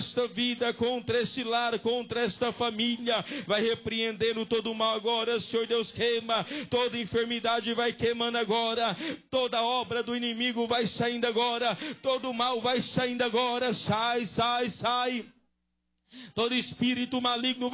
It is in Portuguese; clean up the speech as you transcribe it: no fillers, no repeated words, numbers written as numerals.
esta vida, contra este lar, contra esta família. Vai repreendendo todo o mal agora, Senhor Deus, queima. Toda enfermidade vai queimando agora. Toda obra do inimigo vai saindo agora. Todo mal vai saindo agora. Sai, sai, sai. Todo espírito maligno